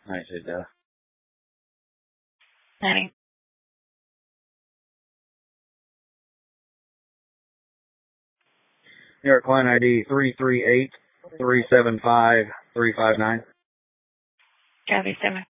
I said, Honey. New York client ID 338-375-359. Copy, 7.